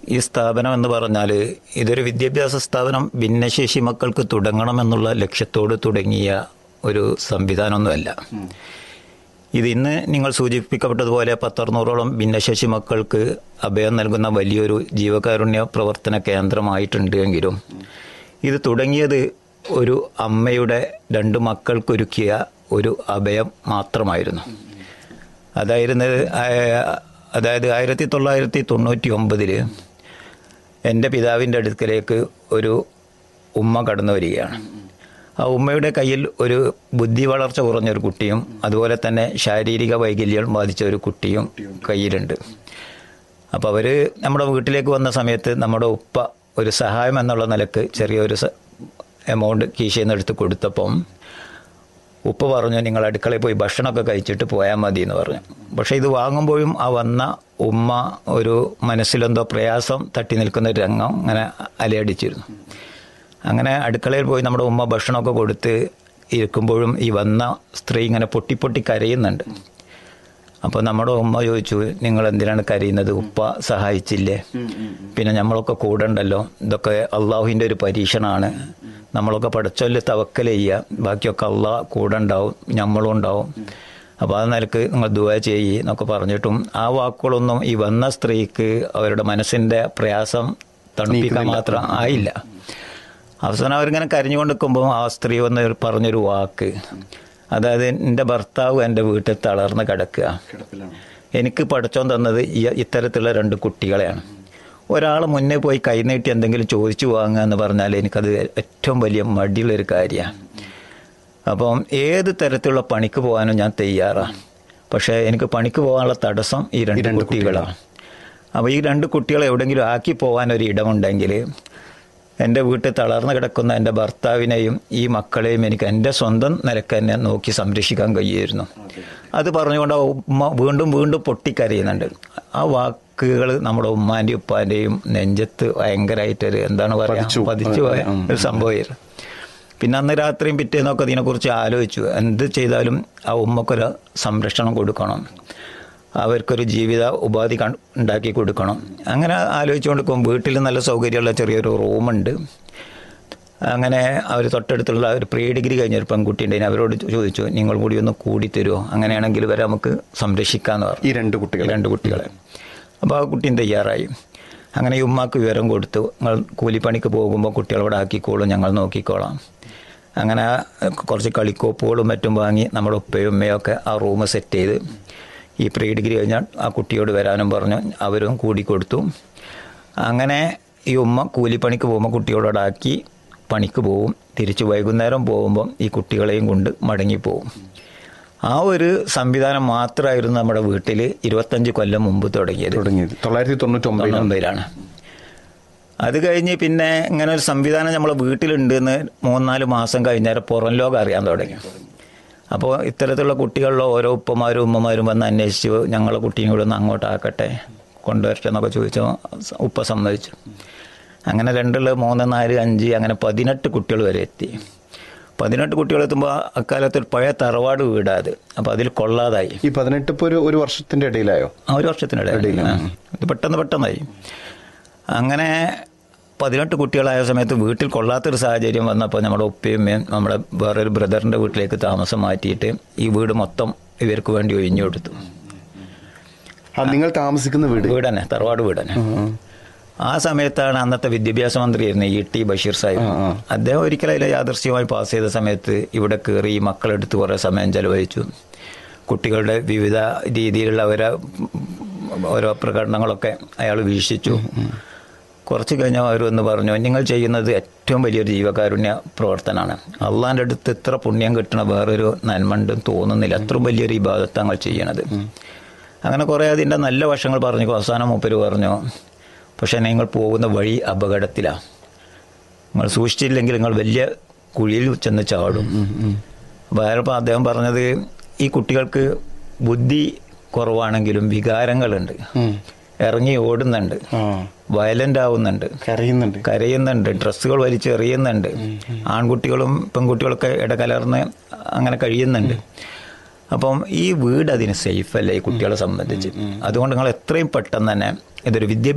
ഈ സ്ഥാപനം എന്ന് പറഞ്ഞാൽ ഇതൊരു വിദ്യാഭ്യാസ സ്ഥാപനം ഭിന്നശേഷി മക്കൾക്ക് തുടങ്ങണമെന്നുള്ള ലക്ഷ്യത്തോട് തുടങ്ങിയ ഒരു സംവിധാനമൊന്നുമല്ല. ഇത് ഇന്ന് നിങ്ങൾ സൂചിപ്പിക്കപ്പെട്ടതുപോലെ 1,600ഓളം ഭിന്നശേഷി മക്കൾക്ക് അഭയം നൽകുന്ന വലിയൊരു ജീവകാരുണ്യ പ്രവർത്തന കേന്ദ്രമായിട്ടുണ്ട് എങ്കിലും ഇത് തുടങ്ങിയത് ഒരു അമ്മയുടെ 2 മക്കൾക്കൊരുക്കിയ ഒരു അഭയം മാത്രമായിരുന്നു. അതായത് 1999 എൻ്റെ പിതാവിൻ്റെ അടുക്കലേക്ക് ഒരു ഉമ്മ കടന്നു വരികയാണ്. ആ ഉമ്മയുടെ കയ്യിൽ ഒരു ബുദ്ധി വളർച്ച കുറഞ്ഞൊരു കുട്ടിയും അതുപോലെ തന്നെ ശാരീരിക വൈകല്യം ബാധിച്ച ഒരു കുട്ടിയും കയ്യിലുണ്ട്. അപ്പോൾ അവർ നമ്മുടെ വീട്ടിലേക്ക് വന്ന സമയത്ത് നമ്മുടെ ഉപ്പ ഒരു സഹായം എന്നുള്ള നിലക്ക് ചെറിയൊരു എമൗണ്ട് കീശയിൽ നിന്ന് എടുത്ത് കൊടുത്തപ്പം ഉപ്പ പറഞ്ഞു, നിങ്ങൾ അടുക്കളയിൽ പോയി ഭക്ഷണമൊക്കെ കഴിച്ചിട്ട് പോയാൽ മതി എന്ന് പറഞ്ഞു. പക്ഷേ ഇത് വാങ്ങുമ്പോഴും ആ വന്ന ഉമ്മ ഒരു മനസ്സിലെന്തോ പ്രയാസം തട്ടി നിൽക്കുന്ന ഒരു രംഗം അങ്ങനെ അലയടിച്ചിരുന്നു. അങ്ങനെ അടുക്കളയിൽ പോയി നമ്മുടെ ഉമ്മ ഭക്ഷണമൊക്കെ കൊടുത്ത് ഇരിക്കുമ്പോഴും ഈ വന്ന സ്ത്രീ ഇങ്ങനെ പൊട്ടി കരയുന്നുണ്ട്. അപ്പോൾ നമ്മുടെ ഉമ്മ ചോദിച്ചു, നിങ്ങൾ എന്തിനാണ് കരയുന്നത്? ഉപ്പ സഹായിച്ചില്ലേ? പിന്നെ നമ്മളൊക്കെ കൂടെ ഉണ്ടല്ലോ, ഇതൊക്കെ അള്ളാഹുവിൻ്റെ ഒരു പരീക്ഷണമാണ്, നമ്മളൊക്കെ പടച്ചൊല്ല് തവക്കൽ ചെയ്യുക, ബാക്കിയൊക്കെ അള്ളാഹ് കൂടെ ഉണ്ടാവും, നമ്മളും ഉണ്ടാവും, അപ്പോൾ ആ നിലക്ക് നിങ്ങൾ ദുആ ചെയ്യ് എന്നൊക്കെ പറഞ്ഞിട്ടും ആ വാക്കുകളൊന്നും ഈ വന്ന സ്ത്രീക്ക് അവരുടെ മനസ്സിൻ്റെ പ്രയാസം തണുപ്പിക്കാൻ മാത്രം ആയില്ല. അവസാനം അവരിങ്ങനെ കരഞ്ഞുകൊണ്ട് നിൽക്കുമ്പോൾ ആ സ്ത്രീ വന്ന് പറഞ്ഞൊരു വാക്ക്, അതായത് എൻ്റെ ഭർത്താവ് എൻ്റെ വീട്ടിൽ തളർന്ന് കിടക്കുക, എനിക്ക് പടച്ചോൻ തന്നത് ഇത്തരത്തിലുള്ള 2 കുട്ടികളെയാണ്. ഒരാൾ മുന്നേ പോയി കൈനീട്ടി എന്തെങ്കിലും ചോദിച്ചു വാങ്ങുക എന്ന് പറഞ്ഞാൽ എനിക്കത് ഏറ്റവും വലിയ മടിയുള്ളൊരു കാര്യമാണ്. അപ്പം ഏത് തരത്തിലുള്ള പണിക്ക് പോകാനും ഞാൻ തയ്യാറാണ്. പക്ഷേ എനിക്ക് പണിക്ക് പോകാനുള്ള തടസ്സം ഈ 2 കുട്ടികളാണ്. അപ്പോൾ ഈ 2 കുട്ടികളെ എവിടെയെങ്കിലും ആക്കി പോകാനൊരു ഇടമുണ്ടെങ്കിൽ എൻ്റെ വീട്ടിൽ തളർന്നു കിടക്കുന്ന എൻ്റെ ഭർത്താവിനെയും ഈ മക്കളെയും എനിക്ക് എൻ്റെ സ്വന്തം നിലക്ക് തന്നെ നോക്കി സംരക്ഷിക്കാൻ കഴിയുമായിരുന്നു. അത് പറഞ്ഞുകൊണ്ട് ആ ഉമ്മ വീണ്ടും പൊട്ടിക്കരയുന്നുണ്ട്. ആ വാക്കുകൾ നമ്മുടെ ഉമ്മാൻ്റെയും ഉപ്പാൻ്റെയും നെഞ്ചത്ത് ഭയങ്കരമായിട്ടൊരു എന്താണ് പറയുക പതിച്ചു പോയ ഒരു സംഭവമായിരുന്നു. പിന്നെ അന്ന് രാത്രിയും പിറ്റേന്നൊക്കെ ഇതിനെക്കുറിച്ച് ആലോചിച്ചു, എന്ത് ചെയ്താലും ആ ഉമ്മക്കൊരു സംരക്ഷണം കൊടുക്കണം, അവർക്കൊരു ജീവിത ഉപാധി ഉണ്ടാക്കി കൊടുക്കണം. അങ്ങനെ ആലോചിച്ചുകൊണ്ട് വീട്ടിൽ നല്ല സൗകര്യമുള്ള ചെറിയൊരു റൂമുണ്ട്. അങ്ങനെ അവർ തൊട്ടടുത്തുള്ള ഒരു പ്രീ ഡിഗ്രി കഴിഞ്ഞൊരു പെൺകുട്ടിയുണ്ടെങ്കിൽ അവരോട് ചോദിച്ചു, നിങ്ങൾ കൂടി ഒന്ന് കൂടി തരുമോ, അങ്ങനെയാണെങ്കിൽ വരെ നമുക്ക് സംരക്ഷിക്കാമെന്ന് പറഞ്ഞു. ഈ 2 കുട്ടികളെ. അപ്പോൾ ആ കുട്ടിയും തയ്യാറായി. അങ്ങനെ ഈ ഉമ്മാക്ക് വിവരം കൊടുത്തു, നിങ്ങൾ കൂലിപ്പണിക്ക് പോകുമ്പോൾ കുട്ടികളോട് ആക്കിക്കോളും, ഞങ്ങൾ നോക്കിക്കോളാം. അങ്ങനെ കുറച്ച് കളിക്കോപ്പുകളും മറ്റും വാങ്ങി നമ്മുടെ ഉപ്പയും ഉമ്മയൊക്കെ ആ റൂം സെറ്റ് ചെയ്ത് ഈ പ്രീ ഡിഗ്രി കഴിഞ്ഞാൽ ആ കുട്ടിയോട് വരാനും പറഞ്ഞു, അവരും കൂടി കൊടുത്തു. അങ്ങനെ ഈ ഉമ്മ കൂലിപ്പണിക്ക് പോകുമ്പോൾ കുട്ടിയോടാക്കി പണിക്ക് പോവും, തിരിച്ച് വൈകുന്നേരം പോകുമ്പം ഈ കുട്ടികളെയും കൊണ്ട് മടങ്ങിപ്പോവും. ആ ഒരു സംവിധാനം മാത്രമായിരുന്നു നമ്മുടെ വീട്ടിൽ 25 കൊല്ലം മുമ്പ് തുടങ്ങിയത്. 1999 അത് കഴിഞ്ഞ് പിന്നെ ഇങ്ങനെ ഒരു സംവിധാനം നമ്മളെ വീട്ടിലുണ്ടെന്ന് 3-4 മാസം കഴിഞ്ഞാൽ പുറം ലോകം അറിയാൻ തുടങ്ങി. അപ്പോൾ ഇത്തരത്തിലുള്ള കുട്ടികളിലെ ഓരോ ഉപ്പമാരും ഉമ്മമാരും വന്ന് അന്വേഷിച്ചു, ഞങ്ങളെ കുട്ടീനെ കൂടെ ഒന്ന് അങ്ങോട്ടാക്കട്ടെ, കൊണ്ടുവരട്ടെ എന്നൊക്കെ ചോദിച്ചപ്പോൾ ഉപ്പ സമ്മതിച്ചു. അങ്ങനെ 2, 3, 4, 5 അങ്ങനെ 18 കുട്ടികൾ വരെ എത്തി. 18 കുട്ടികളെത്തുമ്പോൾ അക്കാലത്ത് പഴയ തറവാട് വീടാത്, അപ്പോൾ അതിൽ കൊള്ളാതായി. ഈ 18 ഇപ്പോൾ ഒരു വർഷത്തിൻ്റെ ഇടയിലായോ? ഒരു വർഷത്തിൻ്റെ ഇടയിൽ ഇത് പെട്ടെന്നായി. അങ്ങനെ 18 കുട്ടികളായ സമയത്ത് വീട്ടിൽ കൊള്ളാത്തൊരു സാഹചര്യം വന്നപ്പോൾ നമ്മുടെ ഉപ്പയും നമ്മുടെ വേറൊരു ബ്രദറിൻ്റെ വീട്ടിലേക്ക് താമസം മാറ്റിയിട്ട് ഈ വീട് മൊത്തം ഇവർക്ക് വേണ്ടി ഒഴിഞ്ഞു കൊടുത്തു. നിങ്ങൾ താമസിക്കുന്ന വീട് തന്നെ തറവാട് വീട് തന്നെ. ആ സമയത്താണ് അന്നത്തെ വിദ്യാഭ്യാസ മന്ത്രിയായിരുന്നു E.T. ബഷീർ സാഹിബ്. അദ്ദേഹം ഒരിക്കലും അതിലെ യാദൃശ്യമായി പാസ് ചെയ്ത സമയത്ത് ഇവിടെ കയറി ഈ മക്കളെടുത്ത് കുറേ സമയം ചെലവഴിച്ചു. കുട്ടികളുടെ വിവിധ രീതിയിലുള്ള ഓരോ പ്രകടനങ്ങളൊക്കെ അയാൾ വീക്ഷിച്ചു. കുറച്ച് കഴിഞ്ഞാൽ അവരൊന്ന് പറഞ്ഞു, നിങ്ങൾ ചെയ്യുന്നത് ഏറ്റവും വലിയൊരു ജീവകാരുണ്യ പ്രവർത്തനമാണ്, അള്ളാൻ്റെ അടുത്ത് ഇത്ര പുണ്യം കിട്ടണ വേറൊരു നന്മണ്ടും തോന്നുന്നില്ല, അത്ര വലിയൊരു ഇബാദത്ത് ഞങ്ങൾ ചെയ്യണത്. അങ്ങനെ കുറേ അതിൻ്റെ നല്ല വശങ്ങൾ പറഞ്ഞു. അവസാനം മൂപ്പര് പറഞ്ഞു, പക്ഷേ നിങ്ങൾ പോകുന്ന വഴി അപകടത്തിലാണ്, നിങ്ങൾ സൂക്ഷിച്ചില്ലെങ്കിൽ നിങ്ങൾ വലിയ കുഴിയിൽ ചെന്ന് ചാടും. അപ്പോൾ അദ്ദേഹം പറഞ്ഞത്, ഈ കുട്ടികൾക്ക് ബുദ്ധി കുറവാണെങ്കിലും വികാരങ്ങളുണ്ട്, ഇറങ്ങി ഓടുന്നുണ്ട്, വയലൻ്റ് ആവുന്നുണ്ട്, കരയുന്നുണ്ട്, ഡ്രസ്സുകൾ വലിച്ചെറിയുന്നുണ്ട്, ആൺകുട്ടികളും പെൺകുട്ടികളൊക്കെ ഇടകലർന്ന് അങ്ങനെ കഴിയുന്നുണ്ട്. അപ്പം ഈ വീട് അതിന് സേഫ് അല്ല ഈ കുട്ടികളെ സംബന്ധിച്ച്. അതുകൊണ്ട് നിങ്ങൾ എത്രയും പെട്ടെന്ന് തന്നെ ഇതൊരു